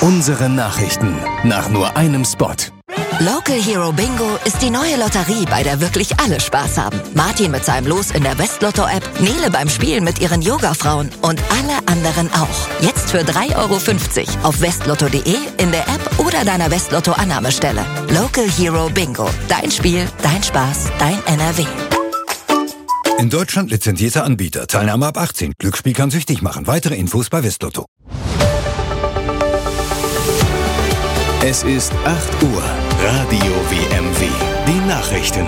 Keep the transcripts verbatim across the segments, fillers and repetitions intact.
Unsere Nachrichten nach nur einem Spot. Local Hero Bingo ist die neue Lotterie, bei der wirklich alle Spaß haben. Martin mit seinem Los in der Westlotto-App, Nele beim Spielen mit ihren Yoga-Frauen und alle anderen auch. Jetzt für drei Euro fünfzig auf westlotto punkt de, in der App oder deiner Westlotto-Annahmestelle. Local Hero Bingo. Dein Spiel, dein Spaß, dein N R W. In Deutschland lizenzierter Anbieter. Teilnahme ab achtzehn. Glücksspiel kann süchtig machen. Weitere Infos bei Westlotto. Es ist acht Uhr. Radio W M W. Die Nachrichten.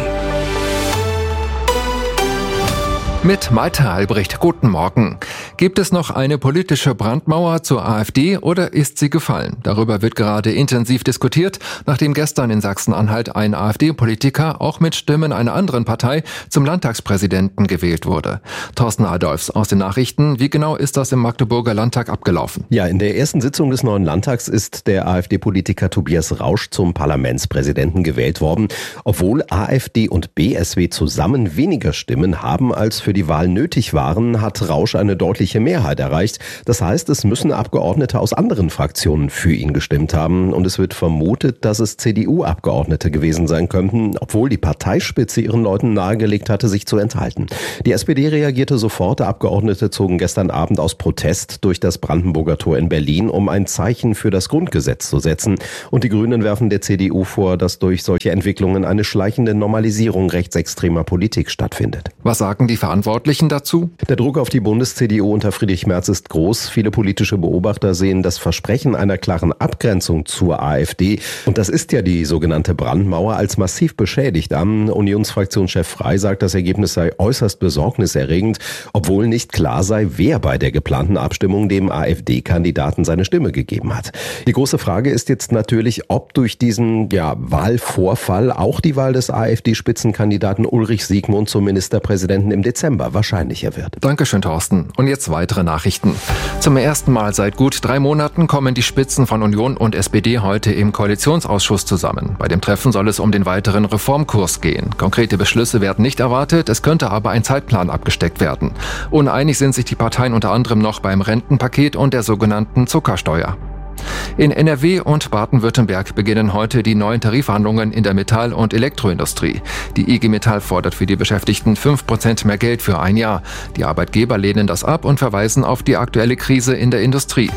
Mit Malte Albrecht, guten Morgen. Gibt es noch eine politische Brandmauer zur AfD oder ist sie gefallen? Darüber wird gerade intensiv diskutiert, nachdem gestern in Sachsen-Anhalt ein AfD-Politiker auch mit Stimmen einer anderen Partei zum Landtagspräsidenten gewählt wurde. Thorsten Adolfs aus den Nachrichten. Wie genau ist das im Magdeburger Landtag abgelaufen? Ja, in der ersten Sitzung des neuen Landtags ist der AfD-Politiker Tobias Rausch zum Parlamentspräsidenten gewählt worden, obwohl AfD und B S W zusammen weniger Stimmen haben als für die Wahl nötig waren, hat Rausch eine deutliche Mehrheit erreicht. Das heißt, es müssen Abgeordnete aus anderen Fraktionen für ihn gestimmt haben. Und es wird vermutet, dass es C D U-Abgeordnete gewesen sein könnten, obwohl die Parteispitze ihren Leuten nahegelegt hatte, sich zu enthalten. Die S P D reagierte sofort. Abgeordnete zogen gestern Abend aus Protest durch das Brandenburger Tor in Berlin, um ein Zeichen für das Grundgesetz zu setzen. Und die Grünen werfen der C D U vor, dass durch solche Entwicklungen eine schleichende Normalisierung rechtsextremer Politik stattfindet. Was sagen die Verantwortlichen dazu? Der Druck auf die Bundes-C D U unter Friedrich Merz ist groß. Viele politische Beobachter sehen das Versprechen einer klaren Abgrenzung zur AfD, und das ist ja die sogenannte Brandmauer, als massiv beschädigt an. Unionsfraktionschef Frey sagt, das Ergebnis sei äußerst besorgniserregend, obwohl nicht klar sei, wer bei der geplanten Abstimmung dem AfD-Kandidaten seine Stimme gegeben hat. Die große Frage ist jetzt natürlich, ob durch diesen ja, Wahlvorfall auch die Wahl des AfD-Spitzenkandidaten Ulrich Siegmund zum Ministerpräsidenten im Dezember wahrscheinlicher wird. Dankeschön, Thorsten. Und jetzt weitere Nachrichten. Zum ersten Mal seit gut drei Monaten kommen die Spitzen von Union und S P D heute im Koalitionsausschuss zusammen. Bei dem Treffen soll es um den weiteren Reformkurs gehen. Konkrete Beschlüsse werden nicht erwartet, es könnte aber ein Zeitplan abgesteckt werden. Uneinig sind sich die Parteien unter anderem noch beim Rentenpaket und der sogenannten Zuckersteuer. In N R W und Baden-Württemberg beginnen heute die neuen Tarifverhandlungen in der Metall- und Elektroindustrie. Die I G Metall fordert für die Beschäftigten fünf Prozent mehr Geld für ein Jahr. Die Arbeitgeber lehnen das ab und verweisen auf die aktuelle Krise in der Industrie.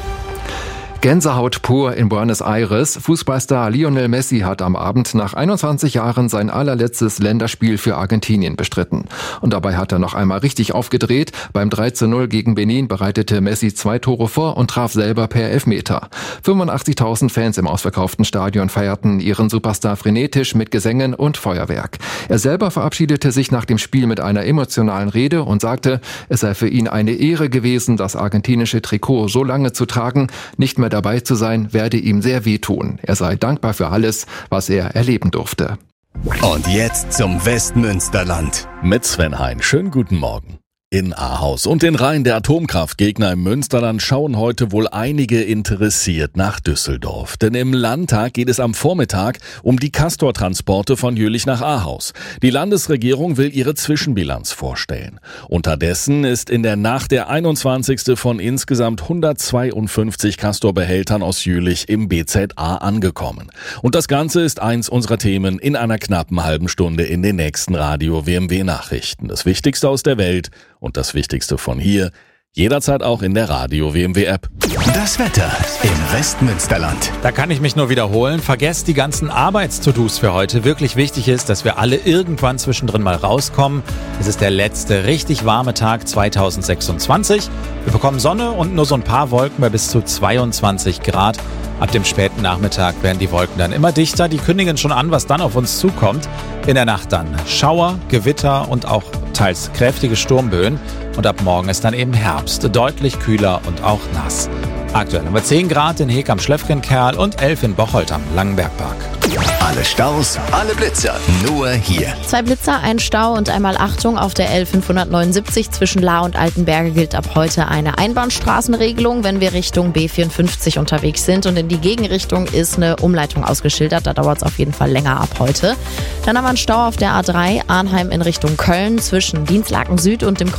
Gänsehaut pur in Buenos Aires. Fußballstar Lionel Messi hat am Abend nach einundzwanzig Jahren sein allerletztes Länderspiel für Argentinien bestritten. Und dabei hat er noch einmal richtig aufgedreht. Beim drei zu null gegen Benin bereitete Messi zwei Tore vor und traf selber per Elfmeter. fünfundachtzigtausend Fans im ausverkauften Stadion feierten ihren Superstar frenetisch mit Gesängen und Feuerwerk. Er selber verabschiedete sich nach dem Spiel mit einer emotionalen Rede und sagte, es sei für ihn eine Ehre gewesen, das argentinische Trikot so lange zu tragen. Nicht mehr dabei zu sein, werde ihm sehr wehtun. Er sei dankbar für alles, was er erleben durfte. Und jetzt zum Westmünsterland. Mit Sven Hein. Schönen guten Morgen. In Ahaus und den Reihen der Atomkraftgegner im Münsterland schauen heute wohl einige interessiert nach Düsseldorf. Denn im Landtag geht es am Vormittag um die Castor-Transporte von Jülich nach Ahaus. Die Landesregierung will ihre Zwischenbilanz vorstellen. Unterdessen ist in der Nacht der einundzwanzigste von insgesamt hundertzweiundfünfzig Castor-Behältern aus Jülich im B Z A angekommen. Und das Ganze ist eins unserer Themen in einer knappen halben Stunde in den nächsten Radio W M W Nachrichten. Das Wichtigste aus der Welt und das Wichtigste von hier, jederzeit auch in der Radio W M W App. Das Wetter im Westmünsterland. Da kann ich mich nur wiederholen. Vergesst die ganzen Arbeits-To-Dos für heute. Wirklich wichtig ist, dass wir alle irgendwann zwischendrin mal rauskommen. Es ist der letzte richtig warme Tag zweitausendsechsundzwanzig. Wir bekommen Sonne und nur so ein paar Wolken bei bis zu zweiundzwanzig Grad. Ab dem späten Nachmittag werden die Wolken dann immer dichter. Die kündigen schon an, was dann auf uns zukommt. In der Nacht dann Schauer, Gewitter und auch teils kräftige Sturmböen. Und ab morgen ist dann eben Herbst, deutlich kühler und auch nass. Aktuell haben wir zehn Grad in Heek am Schläfchenkerl und elf in Bocholt am Langenbergpark. Alle Staus, alle Blitzer, nur hier. Zwei Blitzer, ein Stau und einmal Achtung auf der L fünfhundertneunundsiebzig zwischen Lahr und Altenberge gilt ab heute eine Einbahnstraßenregelung, wenn wir Richtung B vierundfünfzig unterwegs sind, und in die Gegenrichtung ist eine Umleitung ausgeschildert, da dauert es auf jeden Fall länger ab heute. Dann haben wir einen Stau auf der A drei Arnheim in Richtung Köln zwischen Dienstlaken Süd und dem Kreuz Kaiser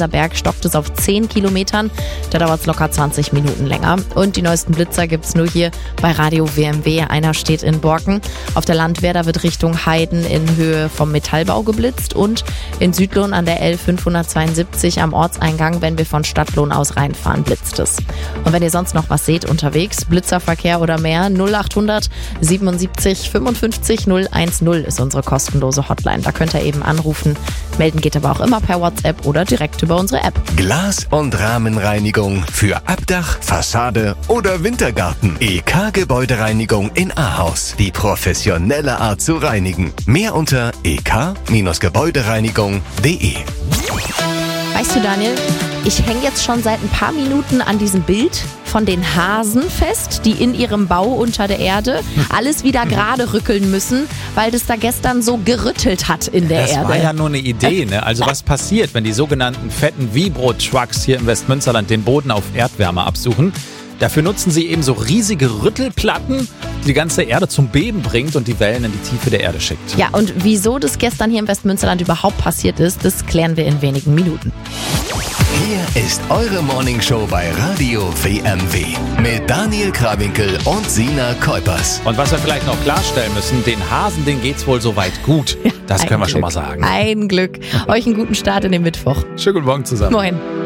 Berg stockt es auf zehn Kilometern. Da dauert es locker zwanzig Minuten länger. Und die neuesten Blitzer gibt es nur hier bei Radio W M W. Einer steht in Borken. Auf der Landwehr, da wird Richtung Heiden in Höhe vom Metallbau geblitzt. Und in Südlohn an der L fünfhundertzweiundsiebzig am Ortseingang, wenn wir von Stadtlohn aus reinfahren, blitzt es. Und wenn ihr sonst noch was seht unterwegs, Blitzerverkehr oder mehr, null achthundert siebenundsiebzig fünfundfünfzig null eins null ist unsere kostenlose Hotline. Da könnt ihr eben anrufen. Melden geht aber auch immer per WhatsApp oder direkt über unsere App. Glas- und Rahmenreinigung für Abdach, Fassade oder Wintergarten. E K Gebäudereinigung in Ahaus. Die professionelle Art zu reinigen. Mehr unter e k Gebäudereinigung punkt de. Weißt du, Daniel, ich hänge jetzt schon seit ein paar Minuten an diesem Bild von den Hasen fest, die in ihrem Bau unter der Erde alles wieder gerade rückeln müssen, weil das da gestern so gerüttelt hat in der das Erde. Das war ja nur eine Idee, ne? Also was passiert, wenn die sogenannten fetten Vibro-Trucks hier im Westmünsterland den Boden auf Erdwärme absuchen? Dafür nutzen sie eben so riesige Rüttelplatten, die die ganze Erde zum Beben bringt und die Wellen in die Tiefe der Erde schickt. Ja, und wieso das gestern hier im Westmünsterland überhaupt passiert ist, das klären wir in wenigen Minuten. Hier ist eure Morningshow bei Radio W M W mit Daniel Krawinkel und Sina Kuipers. Und was wir vielleicht noch klarstellen müssen, den Hasen, denen geht's wohl soweit gut. Das Ein können wir Glück. schon mal sagen. Ein Glück. Euch einen guten Start in den Mittwoch. Schönen guten Morgen zusammen. Moin.